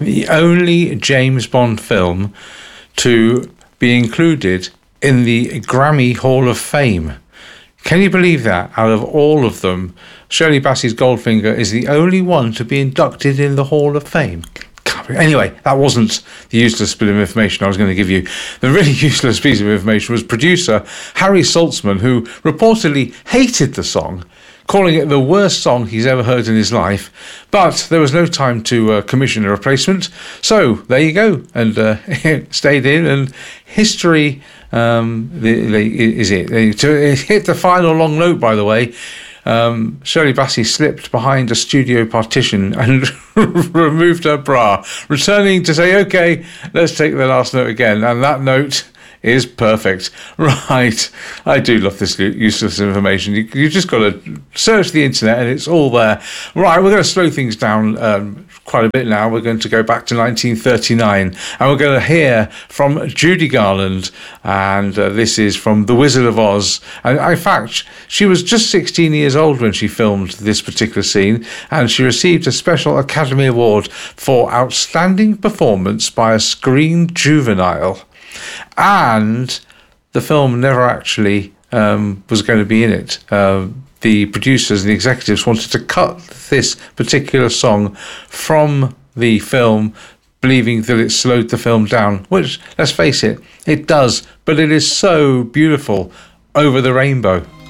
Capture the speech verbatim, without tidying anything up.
the only James Bond film to be included in the Grammy Hall of Fame. Can you believe that? Out of all of them, Shirley Bassey's Goldfinger is the only one to be inducted in the Hall of Fame. Anyway, that wasn't the useless bit of information I was going to give you. The really useless piece of information was producer Harry Saltzman, who reportedly hated the song, calling it the worst song he's ever heard in his life. But there was no time to uh, commission a replacement. So there you go. And uh, it stayed in, and history um, the, the, is it. To hit the final long note, by the way, Um, Shirley Bassey slipped behind a studio partition and removed her bra, returning to say, OK, let's take the last note again. And that note is perfect. Right. I do love this useless information. You, you just got to search the internet and it's all there. Right, we're going to slow things down um, quite a bit now. We're going to go back to nineteen thirty-nine and we're going to hear from Judy Garland, and uh, this is from The Wizard of Oz. And in fact, she was just sixteen years old when she filmed this particular scene, and she received a special Academy Award for Outstanding Performance by a Screen Juvenile. And the film never actually um, was going to be in it. Uh, the producers and the executives wanted to cut this particular song from the film, believing that it slowed the film down, which, let's face it, it does. But it is so beautiful. Over the Rainbow.